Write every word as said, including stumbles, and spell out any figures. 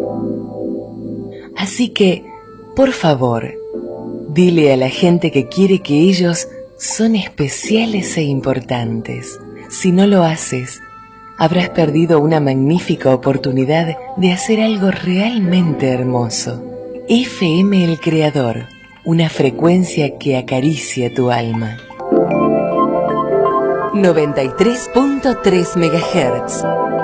Así que, por favor, dile a la gente que quiere que ellos son especiales e importantes. Si no lo haces, habrás perdido una magnífica oportunidad de hacer algo realmente hermoso. F M El Creador, una frecuencia que acaricia tu alma. noventa y tres punto tres megahertz.